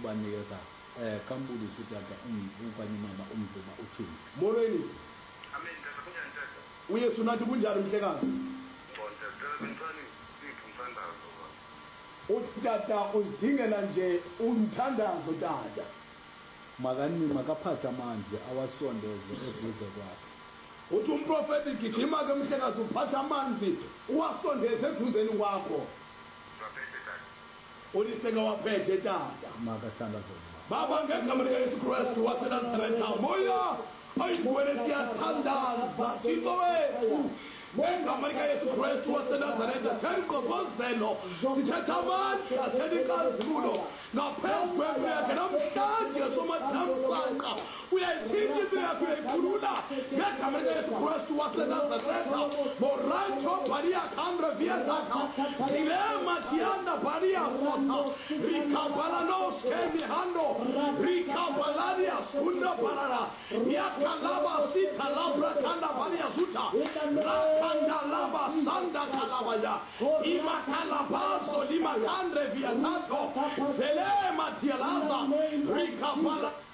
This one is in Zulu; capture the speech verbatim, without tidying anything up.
banikeza eh kambulisa ukuthi aka umfanye mama umduma uthini molweni amen tata kunjani tata uyesu nathi kunjani mhlekazi bonke tata bengithani ngithumthandazo uthi tata udingela nje umthandazo tata makani makaphatha amanzi awasondeze eduze kwakhe uthi umprofeti gijima ke mhlekazi uphatha amanzi uwasondeze eduzeni kwakho uliseka waphethe tata makathandaze baba ngegama likaYesu Kristu waseNazaretha moya ayigwele siyathandaza thixo wethu ngegama likaYesu Kristu waseNazaretha thengqobozelo sithetha amandla theninkazumulo ngaphezu kwempilo yakhe namhlanje somathamsanqa uyayitshintsha impilo yakhe uyayikhulula ngegama likaYesu Kristu waseNazaretha morancho baria kandre viatata zilema tianda baria sota rikabalanos kemihando rikabalania skunda barara yakalaba sita labra kanda baria suta rakanda laba sanda kalabaya imakalabaso limakandre viatato zelema tialaza rikabala